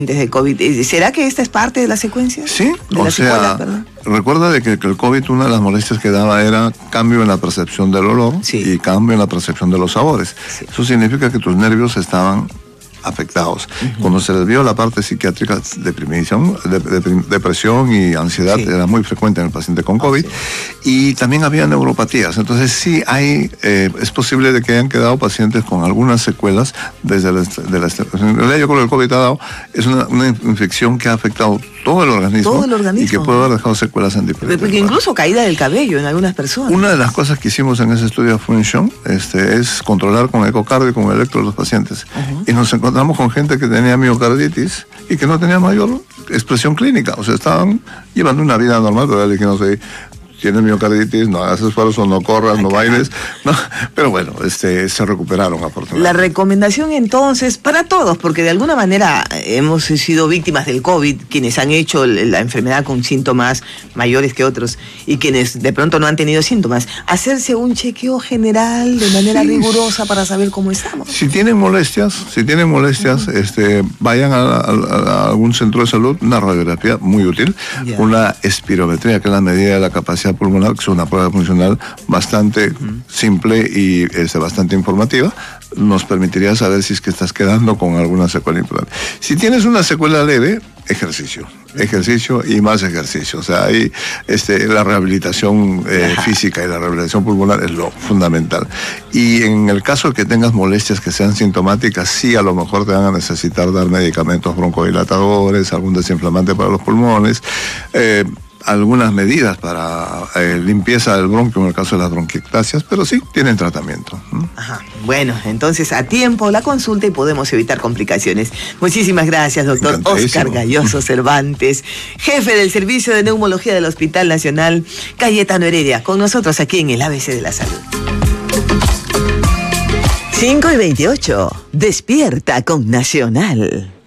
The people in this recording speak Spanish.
Desde COVID. ¿Será que esta es parte de la secuencia? Sí, recuerda de que el COVID, una de las molestias que daba era cambio en la percepción del olor y cambio en la percepción de los sabores. Sí. Eso significa que tus nervios estaban afectados. Cuando se les vio la parte psiquiátrica, depresión y ansiedad era muy frecuente en el paciente con COVID, y también había neuropatías. Entonces sí hay, es posible de que hayan quedado pacientes con algunas secuelas desde yo creo que el COVID ha dado, es una infección que ha afectado todo el organismo y que puede haber dejado secuelas en diferentes Porque incluso caída del cabello en algunas personas. Una de las cosas que hicimos en ese estudio de función es controlar con ecocardio y con electro a los pacientes. Y nos encontramos con gente que tenía miocarditis y que no tenía mayor expresión clínica. O sea, estaban llevando una vida normal, pero le dijimos, tienes miocarditis, no hagas esfuerzo, no corras, no bailes, no, pero bueno, se recuperaron afortunadamente. La recomendación entonces para todos, porque de alguna manera hemos sido víctimas del COVID, quienes han hecho la enfermedad con síntomas mayores que otros y quienes de pronto no han tenido síntomas, hacerse un chequeo general de manera rigurosa para saber cómo estamos. Si tienen molestias, vayan a algún centro de salud, una radiografía muy útil, una espirometría, que es la medida de la capacidad pulmonar, que es una prueba funcional bastante simple y bastante informativa, nos permitiría saber si es que estás quedando con alguna secuela importante. Si tienes una secuela leve, ejercicio y más ejercicio. O sea, ahí la rehabilitación física y la rehabilitación pulmonar es lo fundamental. Y en el caso de que tengas molestias que sean sintomáticas, sí, a lo mejor te van a necesitar dar medicamentos broncodilatadores, algún desinflamante para los pulmones, algunas medidas para limpieza del bronquio en el caso de las bronquiectasias, pero sí tienen tratamiento. Bueno, entonces a tiempo la consulta y podemos evitar complicaciones. Muchísimas gracias, doctor Óscar Gayoso Cervantes, jefe del Servicio de Neumología del Hospital Nacional Cayetano Heredia, con nosotros aquí en el ABC de la Salud. 5:28, despierta con Nacional.